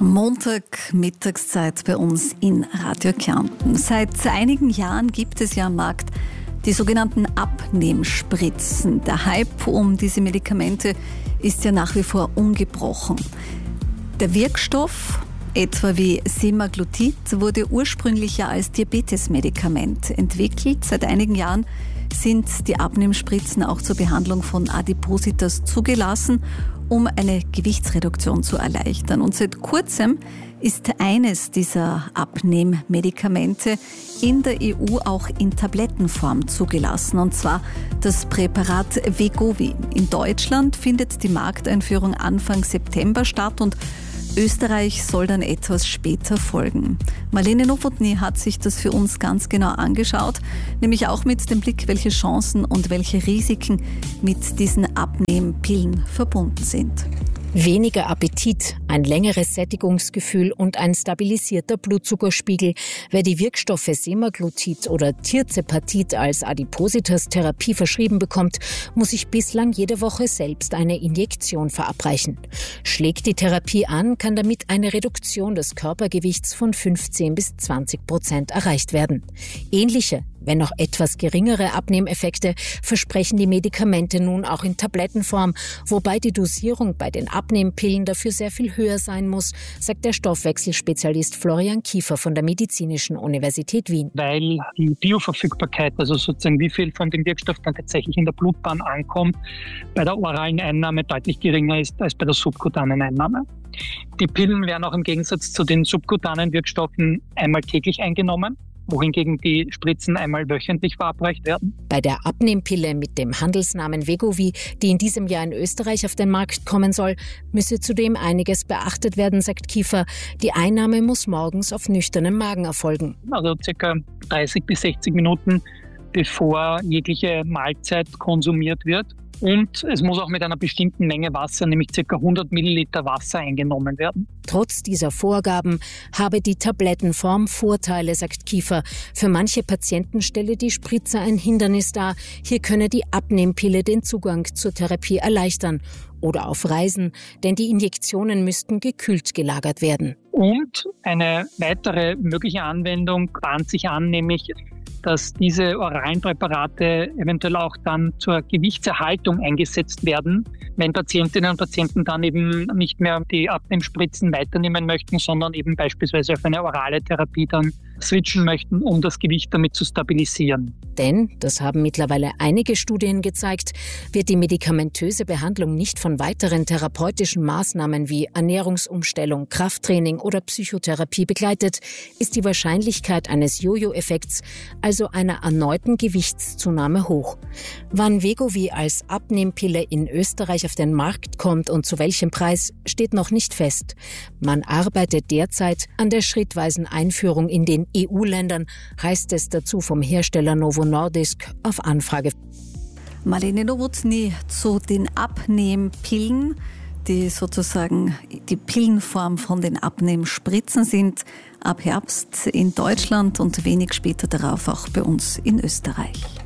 Montag, Mittagszeit bei uns in Radio Kärnten. Seit einigen Jahren gibt es ja am Markt die sogenannten Abnehmspritzen. Der Hype um diese Medikamente ist ja nach wie vor ungebrochen. Der Wirkstoff, etwa wie Semaglutid, wurde ursprünglich ja als Diabetesmedikament entwickelt. Seit einigen Jahren sind die Abnehmspritzen auch zur Behandlung von Adipositas zugelassen, um eine Gewichtsreduktion zu erleichtern. Und seit kurzem ist eines dieser Abnehmmedikamente in der EU auch in Tablettenform zugelassen, und zwar das Präparat Wegovy. In Deutschland findet die Markteinführung Anfang September statt und Österreich soll dann etwas später folgen. Marlene Nowotny hat sich das für uns ganz genau angeschaut, nämlich auch mit dem Blick, welche Chancen und welche Risiken mit diesen Abnehmpillen verbunden sind. Weniger Appetit, ein längeres Sättigungsgefühl und ein stabilisierter Blutzuckerspiegel. Wer die Wirkstoffe Semaglutid oder Tirzepatid als Adipositas-Therapie verschrieben bekommt, muss sich bislang jede Woche selbst eine Injektion verabreichen. Schlägt die Therapie an, kann damit eine Reduktion des Körpergewichts von 15-20% erreicht werden. Ähnliche, wenn noch etwas geringere Abnehmeffekte versprechen die Medikamente nun auch in Tablettenform, wobei die Dosierung bei den Abnehmpillen dafür sehr viel höher sein muss, sagt der Stoffwechselspezialist Florian Kiefer von der Medizinischen Universität Wien. Weil die Bioverfügbarkeit, also sozusagen wie viel von dem Wirkstoff dann tatsächlich in der Blutbahn ankommt, bei der oralen Einnahme deutlich geringer ist als bei der subkutanen Einnahme. Die Pillen werden auch im Gegensatz zu den subkutanen Wirkstoffen einmal täglich eingenommen, wohingegen die Spritzen einmal wöchentlich verabreicht werden. Bei der Abnehmpille mit dem Handelsnamen Wegovy, die in diesem Jahr in Österreich auf den Markt kommen soll, müsse zudem einiges beachtet werden, sagt Kiefer. Die Einnahme muss morgens auf nüchternem Magen erfolgen. Also ca. 30 bis 60 Minuten, bevor jegliche Mahlzeit konsumiert wird. Und es muss auch mit einer bestimmten Menge Wasser, nämlich ca. 100 Milliliter Wasser, eingenommen werden. Trotz dieser Vorgaben habe die Tablettenform Vorteile, sagt Kiefer. Für manche Patienten stelle die Spritze ein Hindernis dar. Hier könne die Abnehmpille den Zugang zur Therapie erleichtern. Oder auf Reisen, denn die Injektionen müssten gekühlt gelagert werden. Und eine weitere mögliche Anwendung bahnt sich an, nämlich dass diese oralen Präparate eventuell auch dann zur Gewichtserhaltung eingesetzt werden, wenn Patientinnen und Patienten dann eben nicht mehr die Abnehmspritzen weiternehmen möchten, sondern eben beispielsweise auf eine orale Therapie dann switchen möchten, um das Gewicht damit zu stabilisieren. Denn, das haben mittlerweile einige Studien gezeigt, wird die medikamentöse Behandlung nicht von weiteren therapeutischen Maßnahmen wie Ernährungsumstellung, Krafttraining oder Psychotherapie begleitet, ist die Wahrscheinlichkeit eines Jojo-Effekts, also einer erneuten Gewichtszunahme, hoch. Wann Wegovy als Abnehmpille in Österreich auf den Markt kommt und zu welchem Preis, steht noch nicht fest. Man arbeitet derzeit an der schrittweisen Einführung in den EU-Ländern, heißt es dazu vom Hersteller Novo Nordisk auf Anfrage. Marlene Nowotny zu den Abnehmpillen, die sozusagen die Pillenform von den Abnehmspritzen sind, ab Herbst in Deutschland und wenig später darauf auch bei uns in Österreich.